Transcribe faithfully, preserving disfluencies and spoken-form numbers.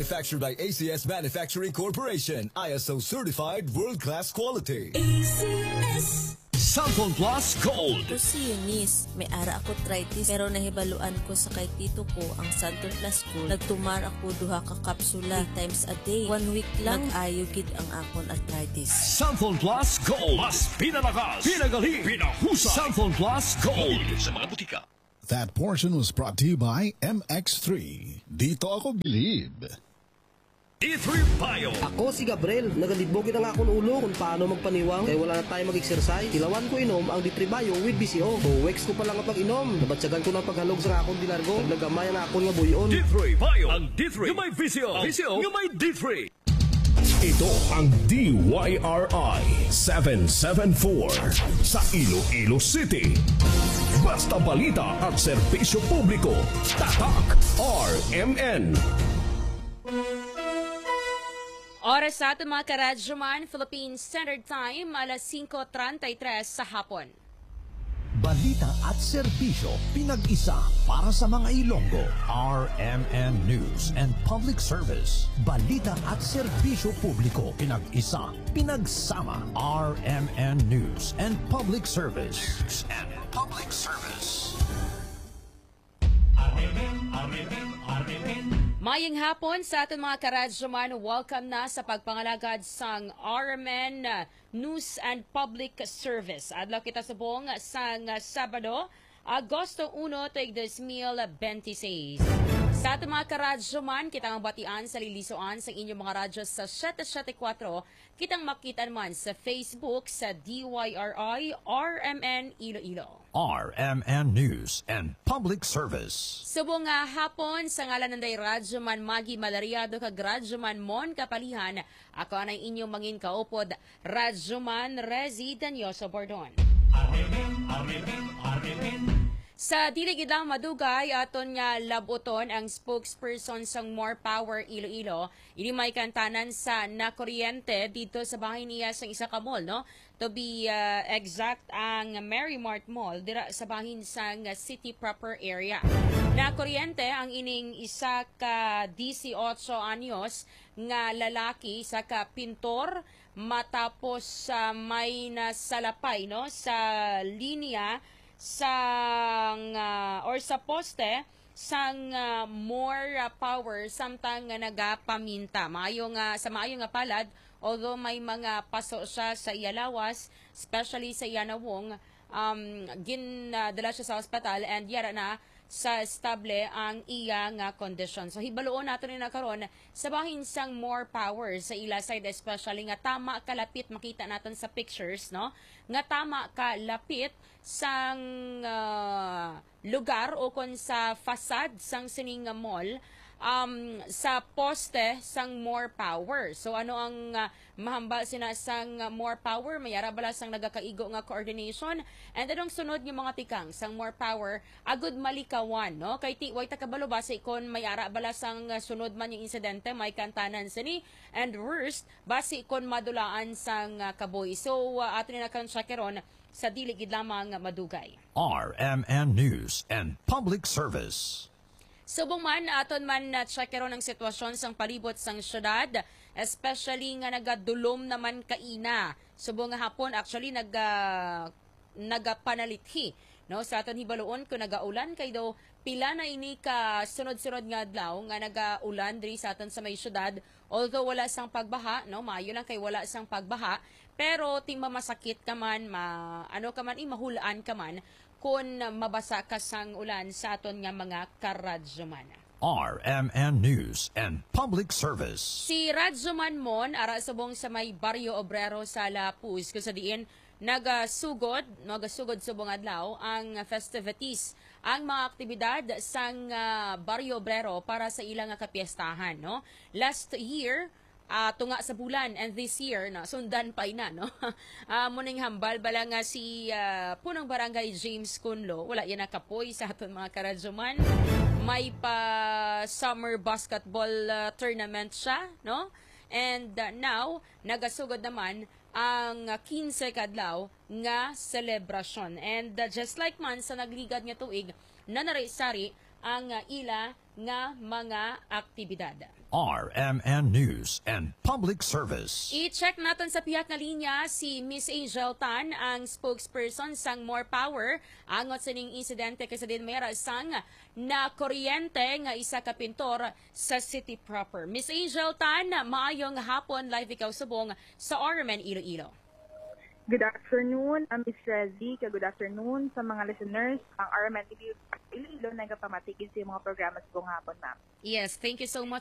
Manufactured by A C S Manufacturing Corporation, I S O certified world-class quality. A C S Samphon Plus Gold. Ako si Eunice, may ara ako arthritis pero nahibaluan ko sa kay tito ko ang Samphon Plus Gold. Nagtumar ako duha ka kapsula three times a day. One week lang ayugid ang akon arthritis. Samphon Plus Gold. Mas pinalakas, pinagaling, pinahusay. Samphon Plus Gold. Sa mga butika. That portion was brought to you by M X three. Dito ako bilib. D three Bio. Ako si Gabriel, nagalibogin ang akong ulo kung paano magpaniwang kaya wala na tayo mag-exercise. Ilawan ko inom ang D three Bio with B C O. Buwex ko pa lang ang pag-inom. Nabatsagan ko ng paghalog sa akong dilargo. Naglagamay ang akong nga buyon. D three Bio. Ang D three. Yung may V C O. V C O. Yung may D three. Ito ang D Y R I seven seven four sa Iloilo City. Basta balita at serbisyo publiko. Tatak R M N. Oras sa ating mga karadyoman, Philippine Standard Time, alas singko treinta y tres sa hapon. Balita at serbisyo, pinag-isa para sa mga Ilonggo. R M N News and Public Service. Balita at serbisyo publiko, pinag-isa, pinagsama. R M N News and Public Service. News and Public Service. R M N, R M N, R M N. Mayang hapon sa ating mga karadyoman, welcome na sa pagpangalagad sang R M N News and Public Service. Adlaw kita sa buong sang Sabado, Agosto uno, taig dos mil veintiséis. Sa ating mga karadyoman, kitang batian sa lilisuan sa inyong mga radyo sa seven seven four, kitang makita naman sa Facebook sa D Y R I R M N Iloilo. R M N News and Public Service. Subong nga hapon sa ngalan ng day Radyoman Magi Malariado kag Radyoman Mon Kapalihan, ako ang inyong mangin kaupod, Radyoman Rezi Danyoso Bordon. R M N, R M N, R M N. Sa dilig idang madugay, aton nga labuton ang spokesperson sang More Power Iloilo. Ini may kantanan sa nakuryente dito sa bahay niya sa isa ka mall, no? To be uh, exact, ang Mary Mart Mall, dira sa bahin sang city proper area. Nakuryente ang ining isa ka eighteen anyos nga lalaki sa ka pintor matapos sa uh, may nasalapay, no? Sa linya sang uh, or sa poste sang uh, more uh, power samtang nga nagapaminta. Maayo nga sa maayo nga palad, although may mga paso siya sa iyalawas, especially sa iyanawong, um, ginadala uh, siya sa hospital and yara na sa estable ang iya nga condition. So hibaluon nato ni nakaron sa bahin sang more power sa ila side, especially nga tama kalapit, makita naton sa pictures, no? Nga tama kalapit sang uh, lugar o kon sa facade sang sining mall, um, sa poste sang more power. So ano ang uh, mahambal sina sang uh, more power? Mayara bala sang nagakaigo nga coordination. And anong sunod yung mga tikang sang more power, agud malikawan, no? Kay ti way takabalo base kon mayara bala sang uh, sunod man yung insidente, may kantanan sini, and worst base kon madulaan sang uh, kaboy. So uh, ato ni nakan syakeron sa diligid lamang madugay. R M N News and Public Service. Subong man, aton man na checkeron ang sitwasyon sang palibot sang syudad, especially nga nagadulom naman kaina. Subong nga hapon, actually, nag, uh, nagapanalithi. No? Sa aton hibaluon, kung nagaulan, kay daw pila na ini ka sunod-sunod nga adlaw nga nagaulan diri sa aton sa may syudad. Although wala sang pagbaha, no? Maayo lang kay wala sang pagbaha, pero ting mamasakit ka man, ma, ano ka man, eh, mahulaan ka man, kung mabasa ka sang ulan sa aton nga mga karadyoman. R M N News and Public Service. Si Radyoman Mon, ara subong sa may Barrio Obrero sa Lapuz, kung sa diin, nagasugod, nagasugod subong adlaw ang festivities, ang mga aktibidad sang uh, Barrio Obrero para sa ilang kapiestahan, no? Last year, Uh, tunga sa bulan, and this year na sundan pa ina, no? uh, muning hambal bala nga si uh, punong barangay James Kunlo, wala yan nakapoy sa aton mga karadyoman. May pa summer basketball uh, tournament siya, no? And uh, now nagasugod naman ang uh, fifteen kadlaw nga celebration. And uh, just like man sa nagligad nga tuig, na narisari ang uh, ila nga mga aktibidad. R M N News and Public Service. I-check natin sa pihak na linya si Miss Angel Tan, ang spokesperson sang More Power. Angot sa ning insidente kasi din mera sang na kuryente nga isa ka pintor sa city proper. Miss Angel Tan, maayong hapon, live ikaw subong sa R M N Iloilo. Good afternoon, I'm Miss Rezi. Good afternoon sa mga listeners ang R M N Iloilo na nagpamatikid sa mga programa sa buong hapon, ma'am. Yes, thank you so much